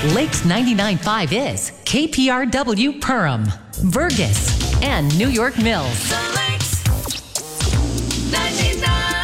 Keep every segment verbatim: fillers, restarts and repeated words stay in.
Lakes ninety-nine point five is K P R W Perham, Vergas, and New York Mills. The Lakes ninety-nine point five.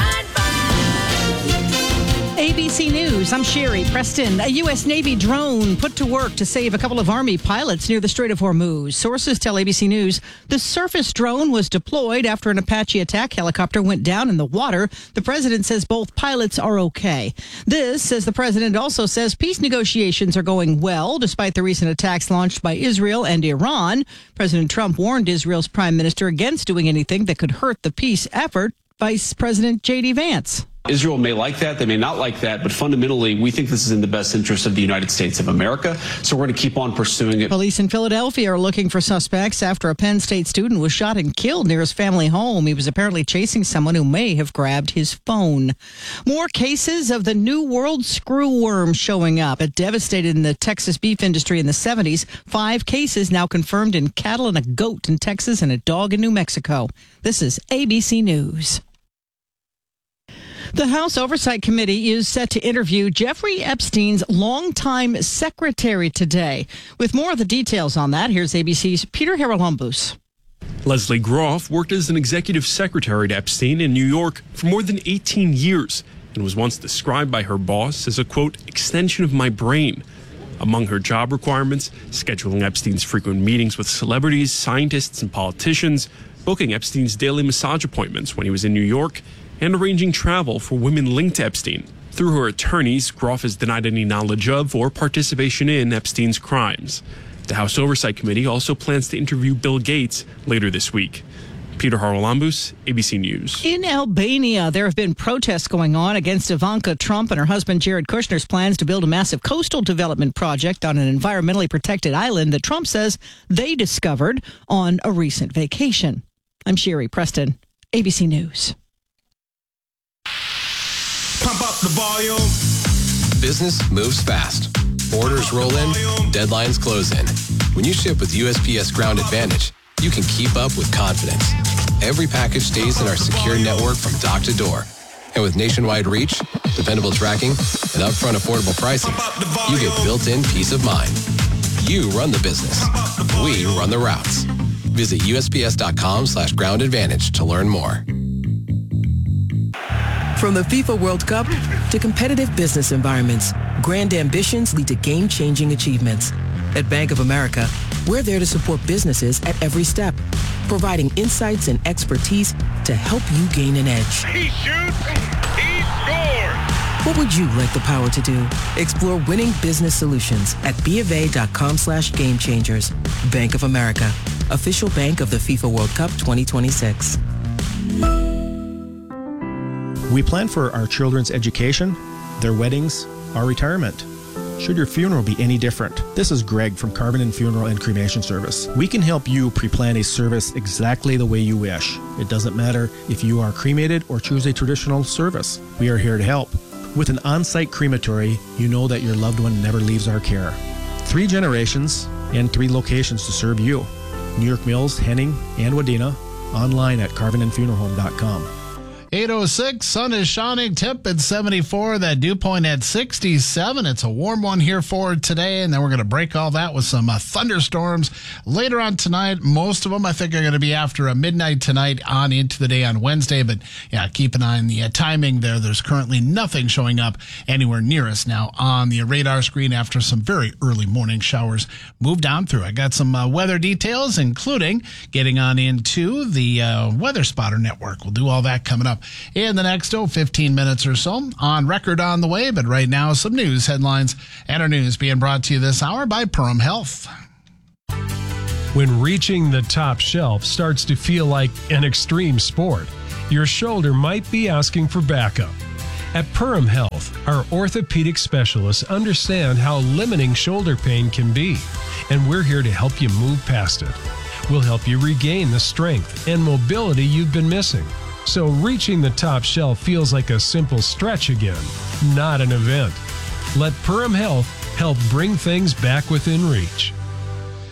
A B C News, I'm Sherry Preston. A U S Navy drone put to work to save a couple of Army pilots near the Strait of Hormuz. Sources tell A B C News the surface drone was deployed after an Apache attack helicopter went down in the water. The president says both pilots are okay. This, as the president also says, peace negotiations are going well despite the recent attacks launched by Israel and Iran. President Trump warned Israel's prime minister against doing anything that could hurt the peace effort. Vice President J D Vance. Israel may like that, they may not like that, but fundamentally, we think this is in the best interest of the United States of America, so we're going to keep on pursuing it. Police in Philadelphia are looking for suspects after a Penn State student was shot and killed near his family home. He was apparently chasing someone who may have grabbed his phone. More cases of the New World screwworm showing up. It devastated the Texas beef industry in the seventies. Five cases now confirmed in cattle and a goat in Texas and a dog in New Mexico. This is A B C News. The House Oversight Committee is set to interview Jeffrey Epstein's longtime secretary today. With more of the details on that, here's A B C's Peter Haralambous. Leslie Groff worked as an executive secretary to Epstein in New York for more than eighteen years and was once described by her boss as a, quote, extension of my brain. Among her job requirements, scheduling Epstein's frequent meetings with celebrities, scientists, and politicians, booking Epstein's daily massage appointments when he was in New York, and arranging travel for women linked to Epstein. Through her attorneys, Groff has denied any knowledge of or participation in Epstein's crimes. The House Oversight Committee also plans to interview Bill Gates later this week. Peter Haralambous, A B C News. In Albania, there have been protests going on against Ivanka Trump and her husband Jared Kushner's plans to build a massive coastal development project on an environmentally protected island that Trump says they discovered on a recent vacation. I'm Sherry Preston, A B C News. Pump up the volume. Business moves fast. Orders roll in, deadlines close in. When you ship with U S P S Ground Advantage, you can keep up with confidence. Every package stays in our secure network from dock to door. And with nationwide reach, dependable tracking, and upfront affordable pricing, you get built-in peace of mind. You run the business. We run the routes. Visit U S P S dot com slash ground advantage to learn more. From the FIFA World Cup to competitive business environments, grand ambitions lead to game-changing achievements. At Bank of America, we're there to support businesses at every step, providing insights and expertise to help you gain an edge. He shoots, he scores. What would you like the power to do? Explore winning business solutions at BofA dot com slash game changers. Bank of America, official bank of the FIFA World Cup twenty twenty-six. We plan for our children's education, their weddings, our retirement. Should your funeral be any different? This is Greg from Carvin Funeral and Cremation Service. We can help you pre-plan a service exactly the way you wish. It doesn't matter if you are cremated or choose a traditional service. We are here to help. With an on-site crematory, you know that your loved one never leaves our care. Three generations and three locations to serve you. New York Mills, Henning, and Wadena. Online at carvin and funeral home dot com. eight oh six, sun is shining, temp at seventy-four, that dew point at sixty-seven. It's a warm one here for today, and then we're going to break all that with some uh, thunderstorms later on tonight. Most of them, I think, are going to be after a midnight tonight on into the day on Wednesday, but yeah, keep an eye on the uh, timing there. There's currently nothing showing up anywhere near us now on the radar screen after some very early morning showers moved down through. I got some uh, weather details, including getting on into the uh, Weather Spotter Network. We'll do all that coming up in the next oh, fifteen minutes or so. On record on the way, but right now some news headlines and our news being brought to you this hour by Perham Health. When reaching the top shelf starts to feel like an extreme sport, your shoulder might be asking for backup. At Perham Health, our orthopedic specialists understand how limiting shoulder pain can be, and we're here to help you move past it. We'll help you regain the strength and mobility you've been missing, so reaching the top shelf feels like a simple stretch again, not an event. Let Perham Health help bring things back within reach.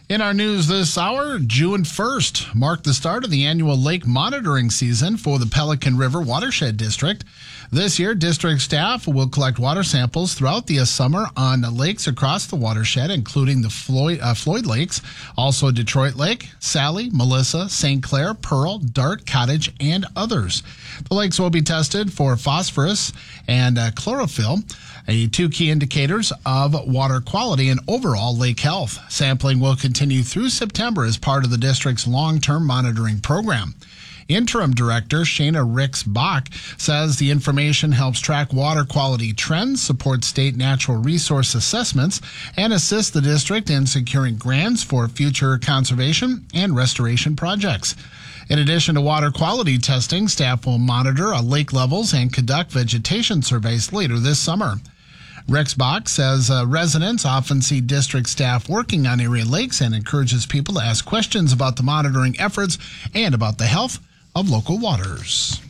In our news this hour, June first marked the start of the annual lake monitoring season for the Pelican River Watershed District. This year, district staff will collect water samples throughout the summer on lakes across the watershed, including the Floyd, uh, Floyd Lakes, also Detroit Lake, Sally, Melissa, Saint Clair, Pearl, Dart, Cottage, and others. The lakes will be tested for phosphorus and uh, chlorophyll, uh, two key indicators of water quality and overall lake health. Sampling will continue through September as part of the district's long-term monitoring program. Interim Director Shana Ricks-Bach says the information helps track water quality trends, supports state natural resource assessments, and assists the district in securing grants for future conservation and restoration projects. In addition to water quality testing, staff will monitor lake levels and conduct vegetation surveys later this summer. Ricks-Bach says uh, residents often see district staff working on area lakes and encourages people to ask questions about the monitoring efforts and about the health of local waters.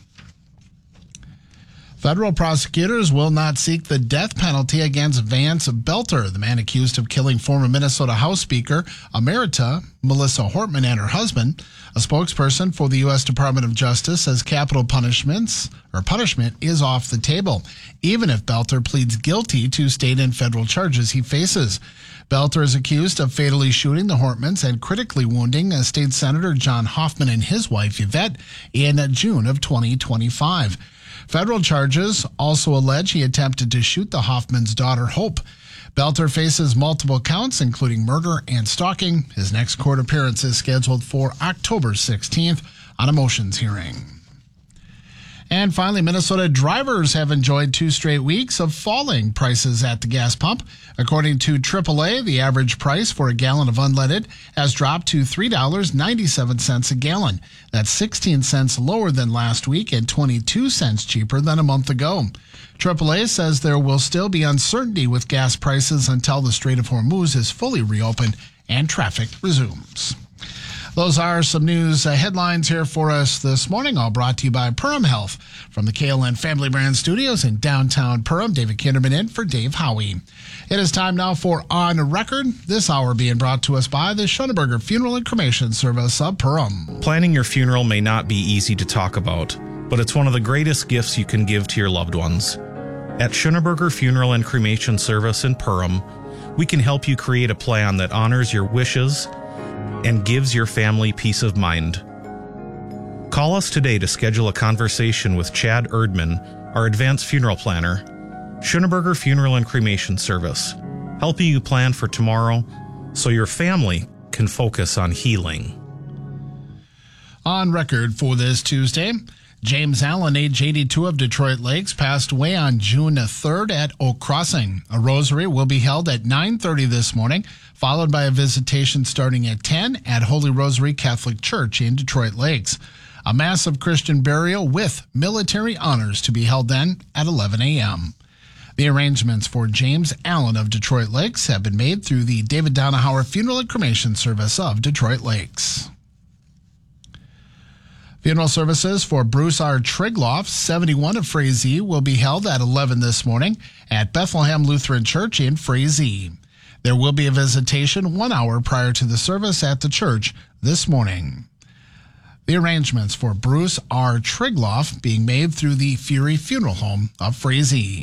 Federal prosecutors will not seek the death penalty against Vance Belter, the man accused of killing former Minnesota House Speaker Emerita Melissa Hortman and her husband. A spokesperson for the U S Department of Justice says capital punishments or punishment is off the table, even if Belter pleads guilty to state and federal charges he faces. Belter is accused of fatally shooting the Hortmans and critically wounding State Senator John Hoffman and his wife Yvette in June of twenty twenty-five. Federal charges also allege he attempted to shoot the Hoffman's daughter, Hope. Belter faces multiple counts, including murder and stalking. His next court appearance is scheduled for October sixteenth on a motions hearing. And finally, Minnesota drivers have enjoyed two straight weeks of falling prices at the gas pump. According to triple A, the average price for a gallon of unleaded has dropped to three dollars and ninety-seven cents a gallon. That's sixteen cents lower than last week and twenty-two cents cheaper than a month ago. triple A says there will still be uncertainty with gas prices until the Strait of Hormuz is fully reopened and traffic resumes. Those are some news uh, headlines here for us this morning, all brought to you by Perham Health. From the K L N Family Brand Studios in downtown Perham, David Kinderman in for Dave Howie. It is time now for On Record, this hour being brought to us by the Schoenberger Funeral and Cremation Service of Perham. Planning your funeral may not be easy to talk about, but it's one of the greatest gifts you can give to your loved ones. At Schoenberger Funeral and Cremation Service in Perham, we can help you create a plan that honors your wishes and gives your family peace of mind. Call us today to schedule a conversation with Chad Erdman, our advanced funeral planner. Schoenberger Funeral and Cremation Service, helping you plan for tomorrow so your family can focus on healing. On record for this Tuesday, James Allen, age eighty-two, of Detroit Lakes, passed away on June third at Oak Crossing. A rosary will be held at nine thirty this morning, followed by a visitation starting at ten at Holy Rosary Catholic Church in Detroit Lakes. A massive Christian burial with military honors to be held then at eleven a.m. The arrangements for James Allen of Detroit Lakes have been made through the David Donahauer Funeral and Cremation Service of Detroit Lakes. Funeral services for Bruce R. Trigloff, seventy-one, of Frazee, will be held at eleven this morning at Bethlehem Lutheran Church in Frazee. There will be a visitation one hour prior to the service at the church this morning. The arrangements for Bruce R. Trigloff being made through the Fury Funeral Home of Frazee.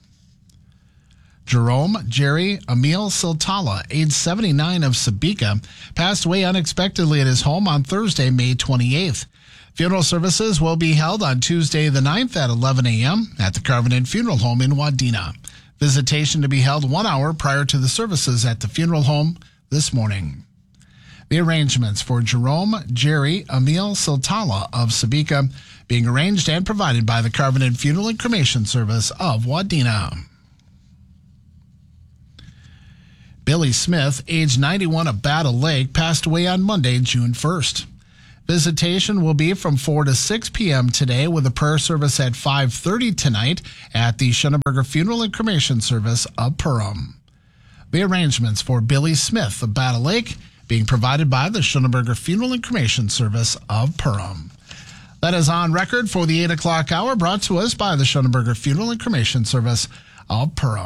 Jerome Jerry Emil Siltala, age seventy-nine, of Sabika, passed away unexpectedly at his home on Thursday, May twenty-eighth. Funeral services will be held on Tuesday the ninth at eleven a.m. at the Carvenet Funeral Home in Wadena. Visitation to be held one hour prior to the services at the funeral home this morning. The arrangements for Jerome Jerry Emil Siltala of Sabika being arranged and provided by the Carvenet Funeral and Cremation Service of Wadena. Billy Smith, age ninety-one, of Battle Lake, passed away on Monday, June first. Visitation will be from four to six p.m. today, with a prayer service at five thirty tonight at the Schoenberger Funeral and Cremation Service of Perham. The arrangements for Billy Smith of Battle Lake being provided by the Schoenberger Funeral and Cremation Service of Perham. That is On Record for the eight o'clock hour, brought to us by the Schoenberger Funeral and Cremation Service of Perham.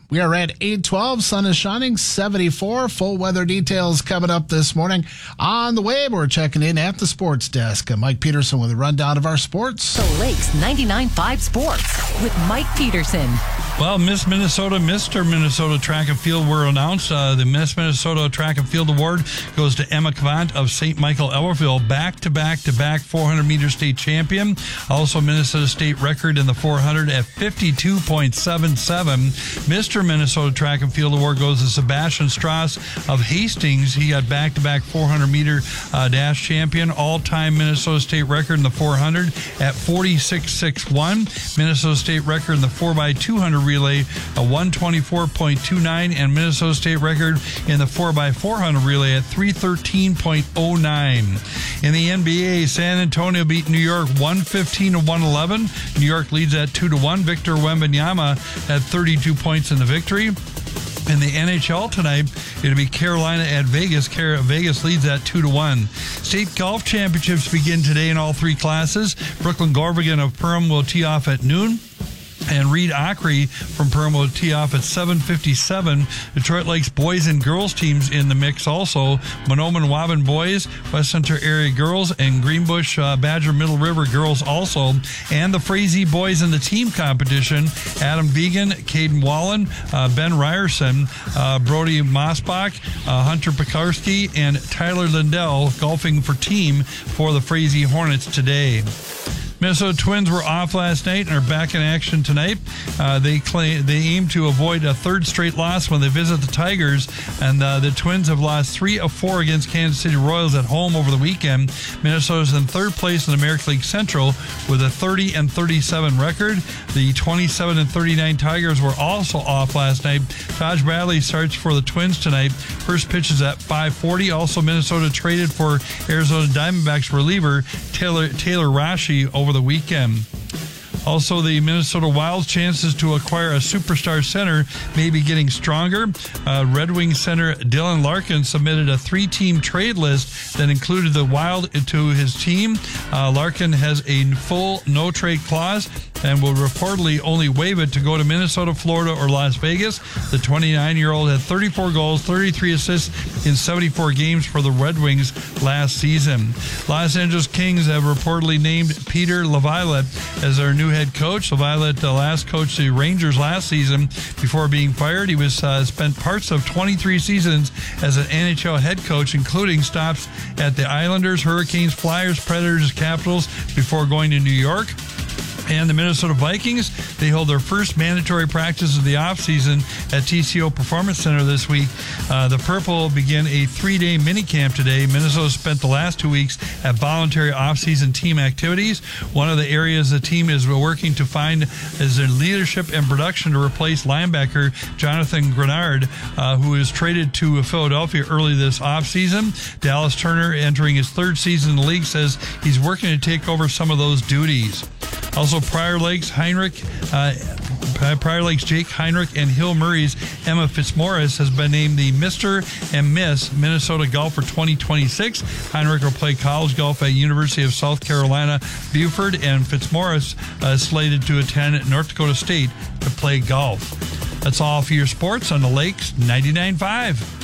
We are at eight twelve. Sun is shining, seventy-four. Full weather details coming up this morning. On the way, we're checking in at the sports desk. Mike Peterson with a rundown of our sports. The Lakes ninety-nine point five Sports with Mike Peterson. Well, Miss Minnesota, Mister Minnesota Track and Field were announced. Uh, the Miss Minnesota Track and Field Award goes to Emma Kvant of Saint Michael Elberville, back-to-back-to-back four hundred meter state champion. Also, Minnesota state record in the four hundred at fifty-two point seven seven. Mister Minnesota Track and Field Award goes to Sebastian Strauss of Hastings. He got back-to-back four hundred meter uh, dash champion, all-time Minnesota state record in the four hundred at forty-six sixty-one. Minnesota state record in the four by two hundred relay, a one twenty-four point two nine, and Minnesota state record in the four by four hundred relay at three thirteen point oh nine. In the N B A, San Antonio beat New York one fifteen to one eleven. New York leads at two to one. Victor Wembanyama had thirty-two points in the victory. In the N H L tonight, it'll be Carolina at Vegas. Vegas leads at two to one. State golf championships begin today in all three classes. Brooklyn Gorvigan of Perham will tee off at noon. And Reed Ockery from Perham will tee off at seven fifty-seven. Detroit Lakes boys and girls teams in the mix also. Monoman Waban boys, West Center area girls, and Greenbush uh, Badger Middle River girls also. And the Frazee boys in the team competition. Adam Vegan, Caden Wallen, uh, Ben Ryerson, uh, Brody Mossbach, uh, Hunter Pekarski, and Tyler Lindell golfing for team for the Frazee Hornets today. Minnesota Twins were off last night and are back in action tonight. Uh, they claim they aim to avoid a third straight loss when they visit the Tigers, and uh, the Twins have lost three of four against Kansas City Royals at home over the weekend. Minnesota's in third place in the American League Central with a thirty and thirty-seven record. The twenty-seven and thirty-nine Tigers were also off last night. Taj Bradley starts for the Twins tonight. First pitch is at five forty. Also, Minnesota traded for Arizona Diamondbacks reliever Taylor Taylor Rashi over the weekend. Also, the Minnesota Wild's chances to acquire a superstar center may be getting stronger. Uh, Red Wing center Dylan Larkin submitted a three-team trade list that included the Wild to his team. Uh, Larkin has a full no-trade clause and will reportedly only waive it to go to Minnesota, Florida, or Las Vegas. The twenty-nine-year-old had thirty-four goals, thirty-three assists in seventy-four games for the Red Wings last season. Los Angeles Kings have reportedly named Peter LaViolette as their new head coach. LaViolette uh, last coached the Rangers last season before being fired. He was uh, spent parts of twenty-three seasons as an N H L head coach, including stops at the Islanders, Hurricanes, Flyers, Predators, Capitals before going to New York. And the Minnesota Vikings, they hold their first mandatory practice of the offseason at T C O Performance Center this week. Uh, the Purple begin a three-day minicamp today. Minnesota spent the last two weeks at voluntary offseason team activities. One of the areas the team is working to find is their leadership and production to replace linebacker Jonathan Grenard, uh, who was traded to Philadelphia early this offseason. Dallas Turner, entering his third season in the league, says he's working to take over some of those duties. Also, Prior Lakes Heinrich, uh, Prior Lakes Jake Heinrich and Hill Murray's Emma Fitzmaurice has been named the Mister and Miss Minnesota Golfer twenty twenty-six. Heinrich will play college golf at University of South Carolina, Beaufort, and Fitzmaurice uh, is slated to attend North Dakota State to play golf. That's all for your sports on the Lakes ninety-nine point five.